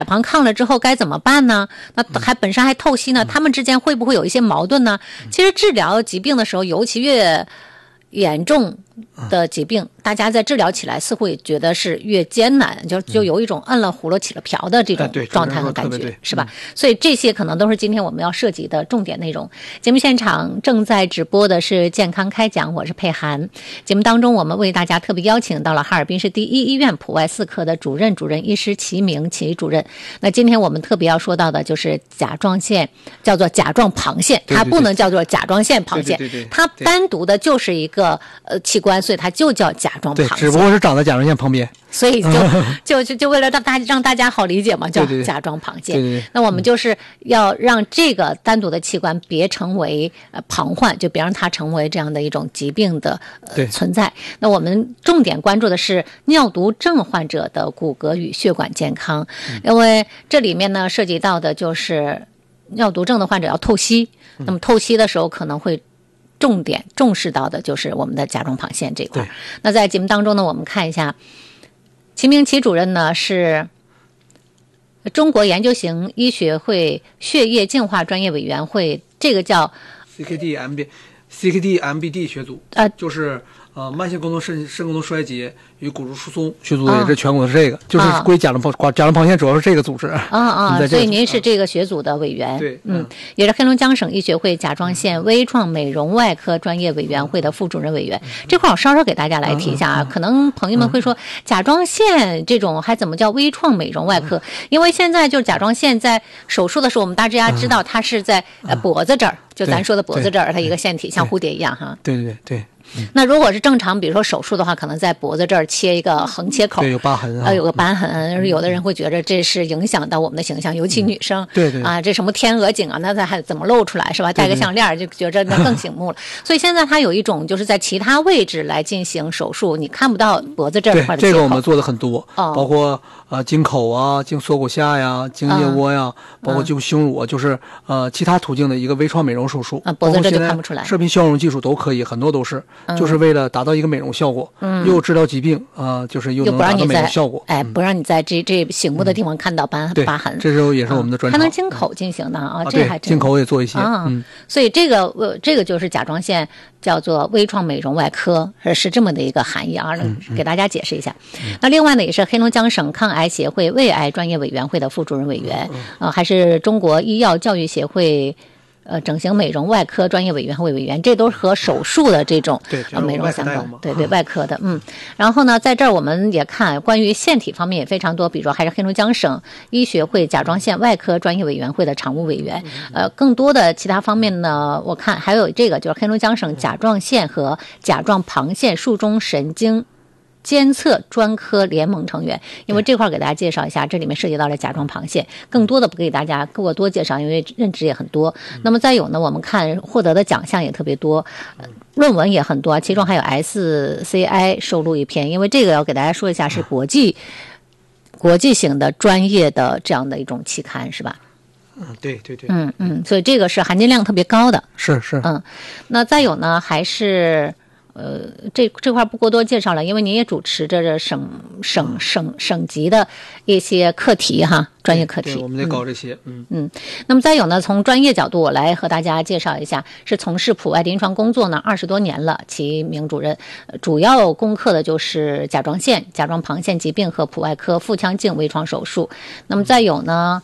膀亢了之后该怎么办呢？那还本身还透析呢，他们之间会不会有一些矛盾呢？其实治疗疾病的时候，尤其越严重的疾病，大家在治疗起来似乎也觉得是越艰难，就有一种摁了葫芦起了瓢的这种状态和感觉，是吧？所以这些可能都是今天我们要涉及的重点内容。节目现场正在直播的是健康开讲，我是佩涵。节目当中我们为大家特别邀请到了哈尔滨市第一医院普外4科的主任医师齐明齐主任。那今天我们特别要说到的就是甲状腺，叫做甲状旁腺，它不能叫做甲状腺旁腺，它单独的就是一个器官，所以它就叫甲状旁腺， 只不过是长在甲状腺旁边， 所以就为了让大家好理解嘛，叫甲状旁腺。 对， 那我们就是要让这个单独的器官别成为旁患，就别让它成为这样的一种疾病的存在。那我们重点关注的是尿毒症患者的骨骼与血管健康，因为这里面呢涉及到的就是尿毒症的患者要透析，那么透析的时候可能会重视到的就是我们的甲状旁腺这一块。那在节目当中呢，我们看一下齐明齐主任呢是中国研究型医学会血液净化专业委员会，这个叫 CKD-MBD 学组，就是慢性功能肾功能衰竭与骨质疏松学组也是全国的这个，就是归甲状旁腺主要是这个组织所以您是这个学组的委员。 对， 也是黑龙江省医学会甲状腺微创美容外科专业委员会的副主任委员。这块我稍稍给大家来提一下啊，可能朋友们会说甲状腺这种还怎么叫微创美容外科？因为现在就是甲状腺在手术的时候，我们大家知道它是在脖子这儿，就咱说的脖子这儿，它一个腺体像蝴蝶一样哈。 对。 那如果是正常，比如说手术的话，可能在脖子这儿切一个横切口， 对，有疤痕有个瘢痕。有的人会觉得这是影响到我们的形象，尤其女生， 对这什么天鹅颈啊，那它还怎么露出来是吧？戴个项链就觉着那更醒目了。所以现在它有一种就是在其他位置来进行手术，你看不到脖子这块的切口。 这个我们做的很多，包括经口啊、经锁骨下呀、经腋窝呀，包括就胸乳，就是其他途径的一个微创美容手术。 脖子这就看不出来。 射频消融技术都可以，很多都是，就是为了达到一个美容效果，又治疗疾病就是又能达到美容效果。 不让你在这醒目的地方看到疤痕。 这时候也是我们的专长。 还能经口进行的这还真经口也做一些所以这个就是甲状腺叫做微创美容外科，是这么的一个含义给大家解释一下。那另外呢，也是黑龙江省抗癌协会胃癌专业委员会的副主任委员，还是中国医药教育协会整形美容外科专业委员会委员，这都是和手术的这种美容相关，对外科的。然后呢，在这儿我们也看关于腺体方面也非常多，比如说还是黑龙江省医学会甲状腺外科专业委员会的常务委员。更多的其他方面呢，我看还有这个就是黑龙江省甲状腺和甲状旁腺术中神经监测专科联盟成员，因为这块给大家介绍一下，这里面涉及到了甲状旁腺，更多的不给大家过多介绍，因为认知也很多。那么再有呢，我们看获得的奖项也特别多，论文也很多，其中还有 SCI 收录一篇，因为这个要给大家说一下是国际型的专业的这样的一种期刊，是吧？ 对。 所以这个是含金量特别高的。 是。 那再有呢，还是。这块不过多介绍了，因为您也主持着这省级的一些课题专业课题， 我们得搞这些。 那么再有呢，从专业角度我来和大家介绍一下，是从事普外临床工作呢20多年了，齐明主任主要攻克的就是甲状腺、甲状旁腺疾病和普外科腹腔镜微创手术。那么再有呢，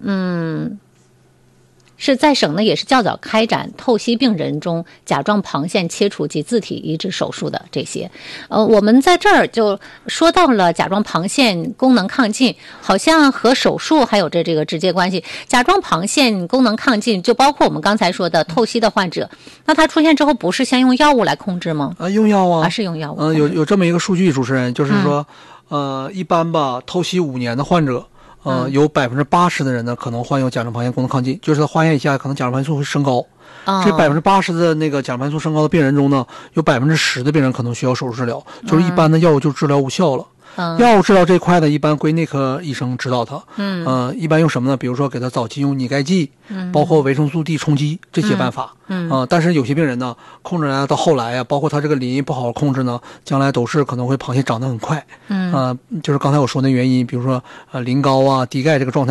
是在省呢也是较早开展透析病人中甲状旁腺切除及自体移植手术的这些。我们在这儿就说到了甲状旁腺功能亢进，好像和手术还有这个直接关系。甲状旁腺功能亢进就包括我们刚才说的透析的患者，那它出现之后不是先用药物来控制吗？ 用药啊， 是用药物。 有这么一个数据，主持人就是说，一般吧，透析5年的患者。有80%的人呢可能患有甲状旁腺功能亢进，就是化验一下可能甲状旁腺素会升高。这80%的那个甲状旁腺素升高的病人中呢，有10%的病人可能需要手术治疗，就是一般的药物就治疗无效了。 要治疗这块的，一般归内科医生指导他。一般用什么呢？比如说给他早期用拟钙剂，包括维生素 D 冲击这些办法。但是有些病人呢，控制来到后来啊，包括他这个磷不好好控制呢，将来都是可能会螃蟹长得很快。就是刚才我说的原因，比如说磷高啊、低钙这个状态。